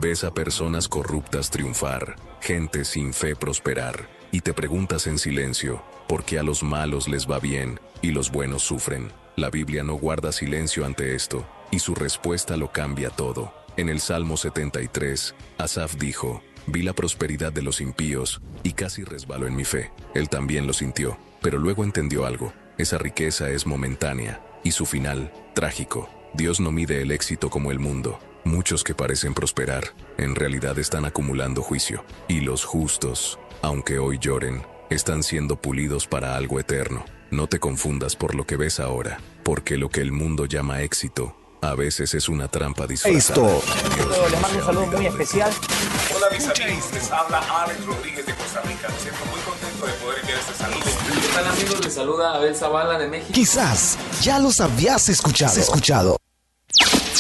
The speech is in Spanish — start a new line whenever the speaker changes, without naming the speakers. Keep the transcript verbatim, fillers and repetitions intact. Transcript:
Ves a personas corruptas triunfar, gente sin fe prosperar, y te preguntas en silencio, ¿por qué a los malos les va bien y los buenos sufren? La Biblia no guarda silencio ante esto, y su respuesta lo cambia todo. En el Salmo setenta y tres, Asaf dijo: vi la prosperidad de los impíos, y casi resbaló en mi fe. Él también lo sintió, pero luego entendió algo. Esa riqueza es momentánea, y su final, trágico. Dios no mide el éxito como el mundo. Muchos que parecen prosperar, en realidad están acumulando juicio. Y los justos, aunque hoy lloren, están siendo pulidos para algo eterno. No te confundas por lo que ves ahora, porque lo que el mundo llama éxito, a veces es una trampa disfrazada.
Esto.
Les mando un saludo muy especial.
Hola mis amigos, les habla Alex Rodríguez de Costa Rica. Me siento muy contento de poder enviar este saludo.
¿Qué tal amigos? Les saluda Abel Zavala de México.
Quizás ya los habías escuchado. escuchado.